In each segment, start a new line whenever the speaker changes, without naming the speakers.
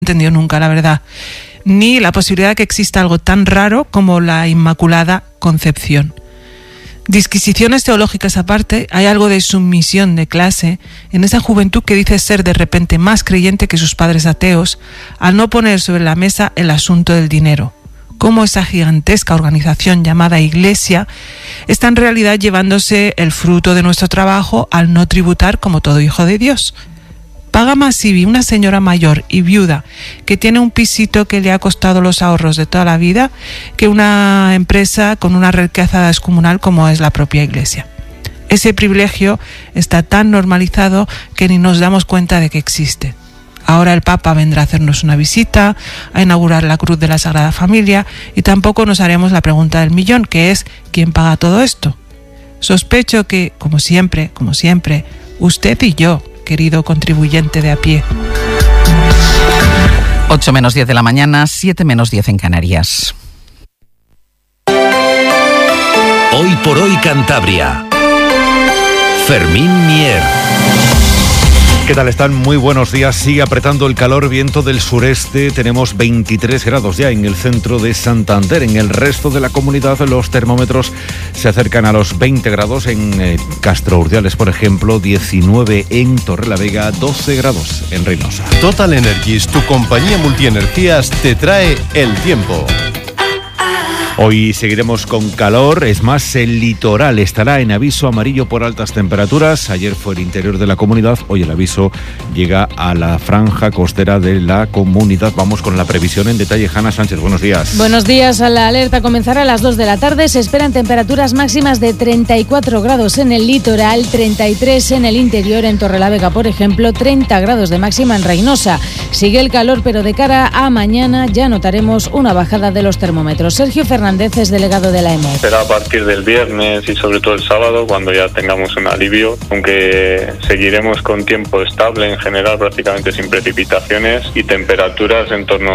entendido nunca, la verdad, ni la posibilidad de que exista algo tan raro como la Inmaculada Concepción. Disquisiciones teológicas aparte, hay algo de sumisión de clase en esa juventud que dice ser de repente más creyente que sus padres ateos al no poner sobre la mesa el asunto del dinero. Cómo esa gigantesca organización llamada Iglesia está en realidad llevándose el fruto de nuestro trabajo al no tributar como todo hijo de Dios. Paga más IBI una señora mayor y viuda que tiene un pisito que le ha costado los ahorros de toda la vida que una empresa con una riqueza descomunal como es la propia Iglesia. Ese privilegio está tan normalizado que ni nos damos cuenta de que existe. Ahora el Papa vendrá a hacernos una visita, a inaugurar la Cruz de la Sagrada Familia y tampoco nos haremos la pregunta del millón, que es ¿quién paga todo esto? Sospecho que, como siempre, usted y yo, querido contribuyente de a pie.
8 menos 10 de la mañana, 7 menos 10 en Canarias.
Hoy por hoy Cantabria. Fermín Mier.
¿Qué tal están? Muy buenos días. Sigue apretando el calor, viento del sureste. Tenemos 23 grados ya en el centro de Santander. En el resto de la comunidad los termómetros se acercan a los 20 grados. En Castro Urdiales, por ejemplo, 19 en Torrelavega, 12 grados en Reynosa.
Total Energies, tu compañía multienergías, te trae el tiempo.
Hoy seguiremos con calor, es más, el litoral estará en aviso amarillo por altas temperaturas. Ayer fue el interior de la comunidad, hoy el aviso llega a la franja costera de la comunidad. Vamos con la previsión en detalle. Hanna Sánchez, buenos días.
Buenos días. La alerta comenzará a las 2 de la tarde. Se esperan temperaturas máximas de 34 grados en el litoral, 33 en el interior, en Torrelavega, por ejemplo, 30 grados de máxima en Reynosa. Sigue el calor, pero de cara a mañana ya notaremos una bajada de los termómetros. Sergio Fernández es delegado de la EMET.
Será a partir del viernes y sobre todo el sábado cuando ya tengamos un alivio, aunque seguiremos con tiempo estable en general, prácticamente sin precipitaciones y temperaturas en torno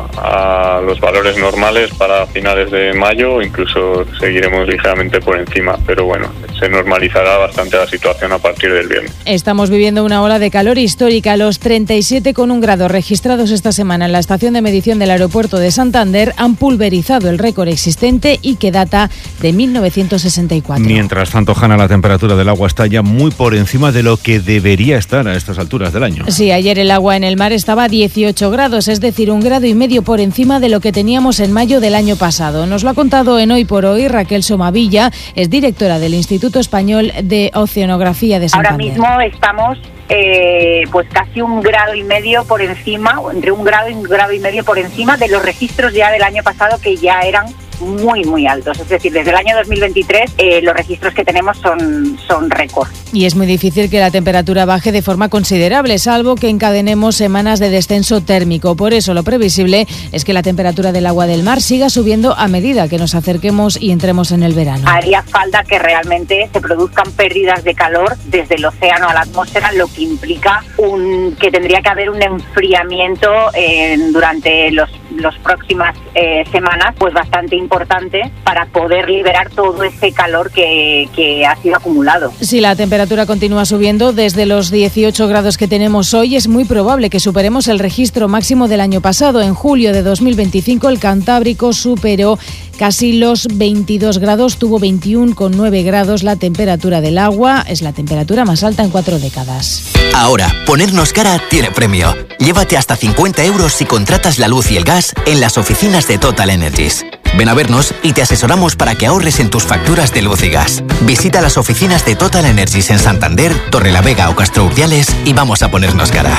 a los valores normales para finales de mayo, incluso seguiremos ligeramente por encima, pero bueno, se normalizará bastante la situación a partir del viernes.
Estamos viviendo una ola de calor histórica. Los 37,1 grados registrados esta semana en la estación de medición del aeropuerto de Santander han pulverizado el récord existente y que data de 1964.
Mientras tanto, Hanna, la temperatura del agua está ya muy por encima de lo que debería estar a estas alturas del año.
Sí, ayer el agua en el mar estaba a 18 grados, es decir, 1,5 grados por encima de lo que teníamos en mayo del año pasado. Nos lo ha contado en Hoy por Hoy Raquel Somavilla, es directora del Instituto Español de Oceanografía de Santander.
Ahora mismo estamos pues casi 1,5 grados por encima, entre 1 grado y 1,5 grados por encima de los registros ya del año pasado, que ya eran muy altos. Es decir, desde el año 2023 los registros que tenemos son récord.
Y es muy difícil que la temperatura baje de forma considerable, salvo que encadenemos semanas de descenso térmico. Por eso lo previsible es que la temperatura del agua del mar siga subiendo a medida que nos acerquemos y entremos en el verano.
Haría falta que realmente se produzcan pérdidas de calor desde el océano a la atmósfera, lo que implica que tendría que haber un enfriamiento durante las próximas semanas, pues bastante importante para poder liberar todo ese calor que ha sido acumulado.
Si la temperatura continúa subiendo desde los 18 grados que tenemos hoy, es muy probable que superemos el registro máximo del año pasado. En julio de 2025 el Cantábrico superó casi los 22 grados, tuvo 21,9 grados la temperatura del agua, es la temperatura más alta en 4 décadas.
Ahora, ponernos cara tiene premio. Llévate hasta 50 euros si contratas la luz y el gas en las oficinas de Total Energies. Ven a vernos y te asesoramos para que ahorres en tus facturas de luz y gas. Visita las oficinas de Total Energies en Santander, Torrelavega o Castro Urdiales y vamos a ponernos cara.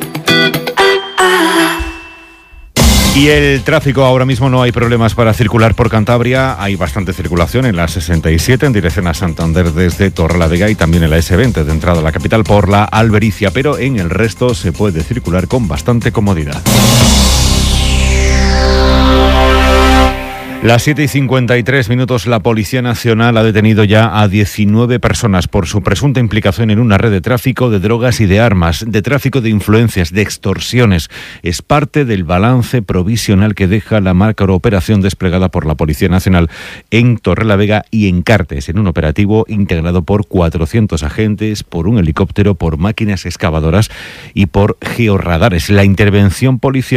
Y el tráfico, ahora mismo no hay problemas para circular por Cantabria. Hay bastante circulación en la 67 en dirección a Santander desde Torrelavega y también en la S20 de entrada a la capital por la Albericia, pero en el resto se puede circular con bastante comodidad. Las 7:53, la Policía Nacional ha detenido ya a 19 personas por su presunta implicación en una red de tráfico de drogas y de armas, de tráfico de influencias, de extorsiones. Es parte del balance provisional que deja la macrooperación desplegada por la Policía Nacional en Torrelavega y en Cartes, en un operativo integrado por 400 agentes, por un helicóptero, por máquinas excavadoras y por georradares. La intervención policial